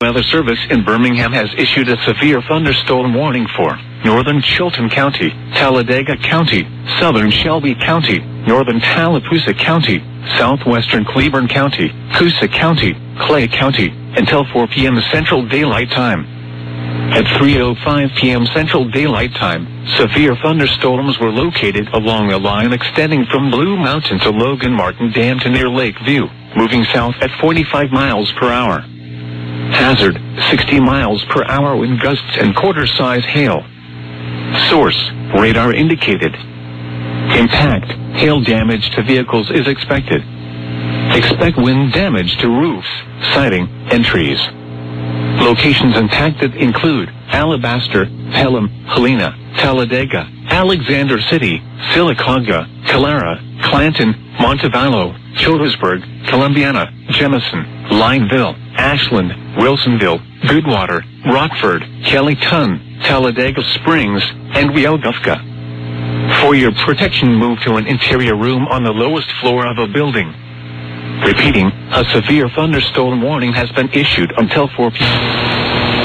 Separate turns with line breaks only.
Weather Service in Birmingham has issued a severe thunderstorm warning for northern Chilton County, Talladega County, southern Shelby County, northern Tallapoosa County, southwestern Cleburne County, Coosa County, Clay County, until 4 p.m. Central Daylight Time. At 3:05 p.m. Central Daylight Time, severe thunderstorms were located along a line extending from Blue Mountain to Logan Martin Dam to near Lakeview, moving south at 45 miles per hour. Hazard, 60 miles per hour wind gusts and quarter-size hail. Source, radar indicated. Impact, hail damage to vehicles is expected. Expect wind damage to roofs, siding, and trees. Locations impacted include Alabaster, Pelham, Helena, Talladega, Alexander City, Sylacauga, Calera, Clanton, Montevallo, Childersburg, Columbiana, Jemison, Lineville, Ashland, Wilsonville, Goodwater, Rockford, Kellyton, Talladega Springs, and Weogufka. For your protection, move to an interior room on the lowest floor of a building. Repeating, a severe thunderstorm warning has been issued until 4 p.m.